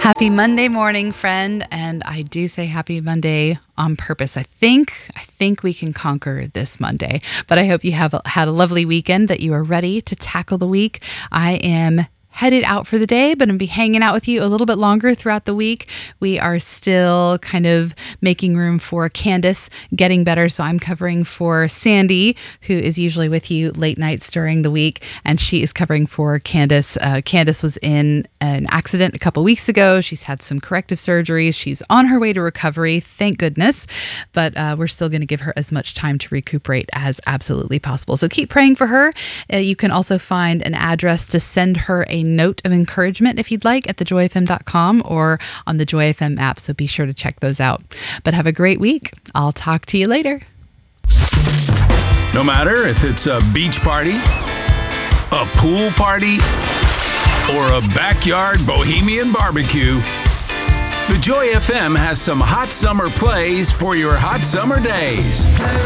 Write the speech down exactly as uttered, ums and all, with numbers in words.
Happy Monday morning, friend. And I do say happy Monday on purpose. I think, I think we can conquer this Monday, but I hope you have had a lovely weekend, that you are ready to tackle the week. I am headed out for the day, but I'm be hanging out with you a little bit longer throughout the week. We are still kind of making room for Candace getting better. So I'm covering for Sandy, who is usually with you late nights during the week, and she is covering for Candace. Uh, Candace was in an accident a couple weeks ago. She's had some corrective surgeries. She's on her way to recovery, thank goodness, but uh, we're still going to give her as much time to recuperate as absolutely possible. So keep praying for her. Uh, you can also find an address to send her a note of encouragement if you'd like at the joy f m dot com or on the Joy F M app. So be sure to check those out. But have a great week. I'll talk to you later. No matter if it's a beach party, a pool party, or a backyard bohemian barbecue, the Joy F M has some hot summer plays for your hot summer days.